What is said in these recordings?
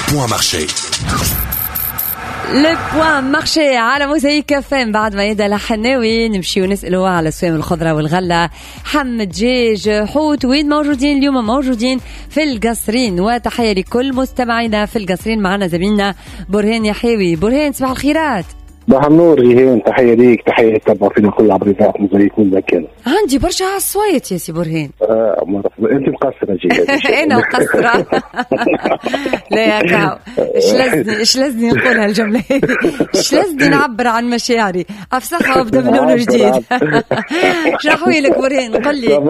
بوان مارشي. لو بوان مارشي على موزايك فام. بعد ما يدا الحناوي نمشي ونسألوا على سوام الخضرة والغلة، حم دجاج، حوت، وين موجودين اليوم؟ موجودين في القصرين. وتحية لكل مستمعينا في القصرين. معنا زميلنا برهان يحيوي. برهان صباح الخيرات. صباح النور جيهان، تحية ليك، تحية تبع فينا كل عبريزات مزيك مزكين. عندي برشا عالصويت يا سي برهان. انت مقصرة جيهان. انا مقصرة. لا يا كاو، ايش لازني نقول هالجملة؟ ايش لازني نعبر عن مشاعري؟ افسخها وابدا من لون جديد. شرحوا لك برهان، قل لي.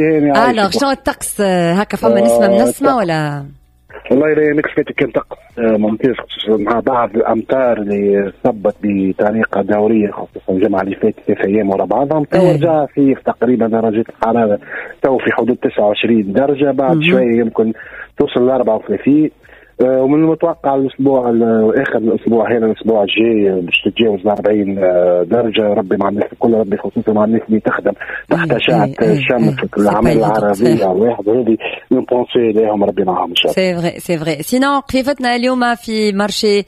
الوغ شنو الطقس هكا؟ فما نسمة منسمة ولا؟ والله لا نكفيت كان طقس ممتاز، مع بعض الامطار اللي صبت بطريقه دوريه، خصوصا الجمعه اللي فاتت 3 ايام ورا بعضهم. تو رجع في تقريبا درجه الحراره تو في حدود 29 درجه، بعد شويه يمكن توصل ل 34. ومن المتوقع الاسبوع اخر الاسبوع هنا الاسبوع الجاي باش تتجاوز 40 درجه. ربي مع الناس الكل، ربي خصوصا مع الناس اللي تخدم تحت اشعه الشمس في الاعمال العربيه. واحد هذه نبونسي لهم، ربي معهم ان شاء الله. سي فغي. سينو كيفتنا اليوم في مارشي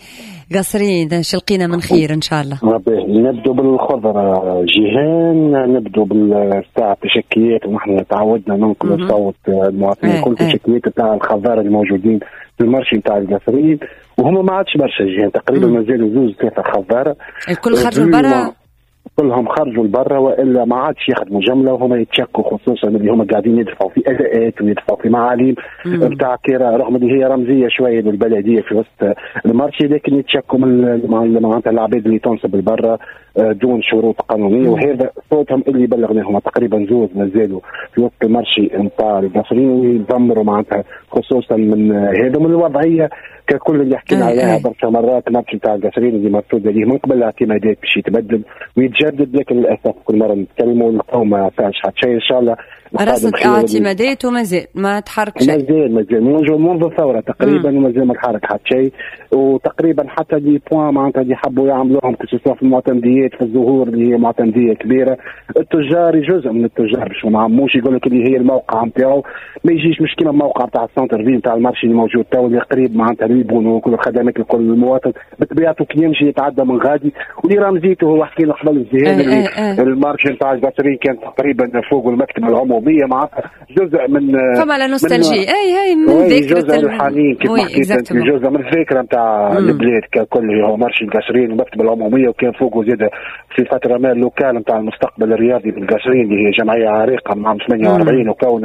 قصرين؟ شلقينا من خير ان شاء الله. نبدو بالخضره جيهان، نبدو بالساعه التشكيات، ونحن تعودنا ننقل صوت المواطنين كل التشكيات بتاع الخضار الموجودين في المارشي بتاع القصرين، وهم ما عادش برشا جيهان، تقريبا مازالوا 2-3 خضار. الكل خرجوا لبرا؟ كلهم خرجوا لبرا، والا ما عادش يخدموا جمله، وهم يتشكوا خصوصا اللي هم قاعدين يدفعوا في اداءات ويدفعوا في معالم بتاع كيرا، رغم اللي هي رمزيه شويه للبلديه في وسط المارشي، لكن يتشكوا من معناتها العباد اللي تنصب لبرا دون شروط قانونيه. وهذا صوتهم اللي بلغناهم، تقريبا زوز مازالوا في وسط المارشي نتاع القصرين ويدمروا معناتها، خصوصا من هذا من الوضعيه ككل اللي حكينا عليها برشا مرات. المارشي نتاع القصرين اللي مرفوض عليه من قبل الاعتمادات باش يتبدل ويتجدد، لكن للاسف كل مره نتكلموا القوم ما فيهاش حتى شيء. ان شاء الله رصد اعتمادات ومازال ما تحرك شيء. مازال منذ الثوره تقريبا ومازال ما تحرك حتى شيء. وتقريبا حتى دي بوان معناتها اللي حبوا يعملوهم كسوا في المعتمديات في الظهور اللي هي معتمديه كبيره، التجار جزء من التجار باش ما عموش يقول لك اللي هي الموقع نتاعو ما يجيش مشكله. الموقع تاع السنتر فيل نتاع المارشي اللي موجود تو اللي قريب معناتها للبنوك وكل الخدمات لكل المواطن، بطبيعته كي يمشي يتعدى من غادي. واللي رمزيته هو حكينا قبل الزهاد المارشي نتاع القصرين كان تقريبا فوق المكتبه العموميه، معناتها جزء من فما لا نوستالجي من ذكرى جزء الحنين كيف حكيت، جزء من الذاكره نتاع البلاد ككل. هو مارشي القصرين المكتبه العموميه، وكان فوقه زياده في فتره ما اللوكال نتاع المستقبل الرياضي بالقصرين اللي هي جمعيه عريقه من عام 48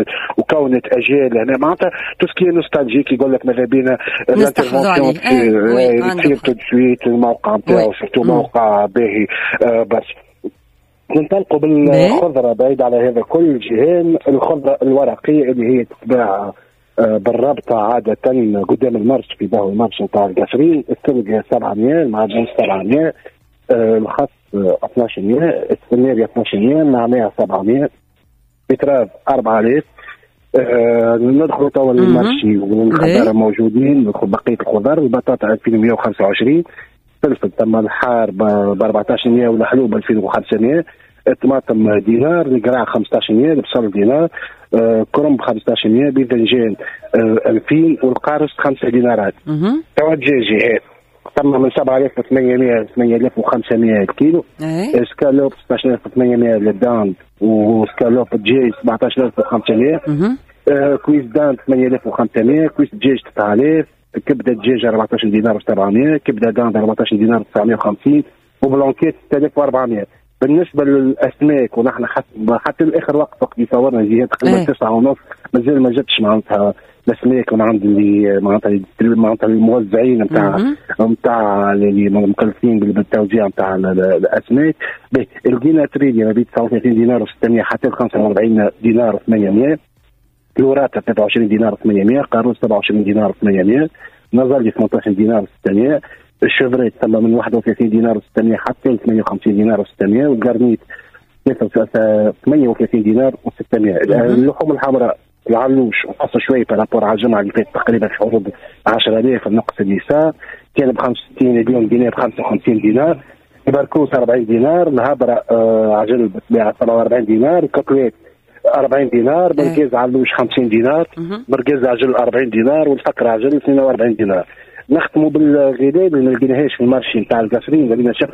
وكونت اجيال هنا، معناتها تسكي نوستالجيك يقول لك ماذا بينا الانترفونسيون تصير تدسويت الموقع نتاعو سيرتو موقع باهي. بس ننطلقوا بالخضره بعيد على هذا كل جهان. الخضره الورقيه اللي هي تتباع بالرابطه عاده قدام المرش في باهو المرش نتاع القصرين، الثلج 700 المعدن 700 الخاص 1200 السناري 1200 النعناع 700 بتراف 4000. ندخلوا توا المرشي والخضار موجودين، ندخل بقيه الخضار. البطاطا 2125، فلفل تم الحار ب 1400 والحلوب 2500، الطماطم دينار، القراع 1500، البصل دينار، كرنب 1500، باذنجان 2000 والقارص 5 دينارات. توا الدجاج تم من 7800 ل 8500 الكيلو. اسكالوب 16800 للداند، وسكالوب دجاج 17500. كويس داند 8500، كويس دجاج 9000، كبده دجاج 14 دينار و700، كبده داند 14 دينار و950، وبلانكيت 6400. بالنسبه للاسماك ونحن حتى لاخر وقت يصورنا جهه تقريبا 9:30 مازال ما جاتش معناتها الاسماك من عند اللي معناتها الموزعين نتاع اللي مكلفين بالتوزيع نتاع الاسماك. لقينا تريدي ما بين 39 دينار و600 حتى 45 دينار و800. كلوراتا 23 دينار و800، قاروس 27 دينار و800، نظري 18 دينار و600، الشفريت تم من 31 دينار و600 حتى 58 دينار و600، والقرنيت 38 دينار و600. اللحوم الحمراء العلوش نقص شوي بارابور على الجمعه اللي فاتت، تقريبا في حدود 10,000 النقص اللي صار، كان ب 65 اليوم جنيه ب 55 دينار، البركوس 40 دينار، الهبره عجل بتباع 47 دينار، الكوكليت 40 دينار، مركز علوش 50 دينار، مركز عجل 40 دينار، والفقر عجل 42 دينار. نختموا بالغذاء اللي ما لقيناهاش في المارشي نتاع القصرين،